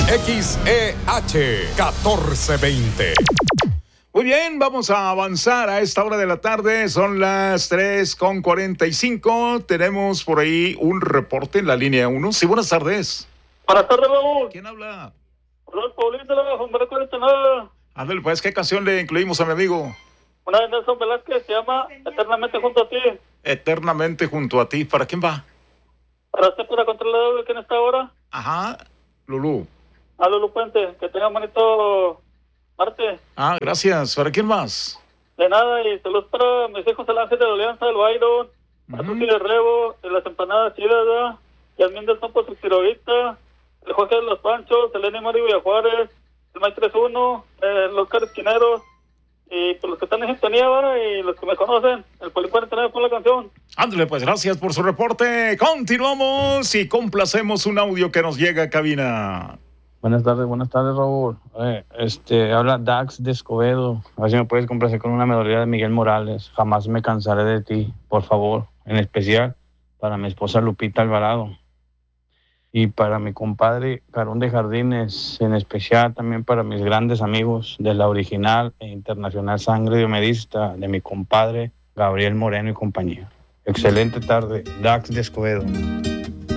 XEH 1420. Muy bien, vamos a avanzar a esta hora de la tarde. Son las 3:45. Tenemos por ahí un reporte en la línea 1. Sí, buenas tardes. Buenas tardes, Raúl. ¿Quién habla? Hola, Paulín de la Hombre 49. Ándale, pues, ¿qué canción le incluimos a mi amigo? Una de Nelson Velázquez, se llama Eternamente Junto a Ti. Eternamente junto a ti. ¿Para quién va? Para usted, para controlar que en esta hora. Ajá, Lulú. A Lulu Puente, que tenga un bonito martes. Ah, gracias. ¿Para quién más? De nada, y saludos para mis hijos, el Ángel de la Alianza, el Byron, a Tuti de Rebo, de las empanadas chidas, ¿verdad? Yasmín del Campo, su tirovita, el Jorge de los Panchos, el N. Mario Villajuárez, el Mike 31, los Oscar Esquineros, y pues los que están en sintonía, ¿verdad? Y los que me conocen, el Poli 49 por la canción. Ándale, pues, gracias por su reporte. Continuamos y complacemos un audio que nos llega a cabina. Buenas tardes, Raúl. Habla Dax de Escobedo. A ver si me puedes complacer con una melodía de Miguel Morales. Jamás me cansaré de ti, por favor. En especial para mi esposa Lupita Alvarado. Y para mi compadre Carón de Jardines. En especial también para mis grandes amigos de la original e internacional Sangre Diomedista, de mi compadre Gabriel Moreno y compañía. Excelente tarde, Dax de Escobedo.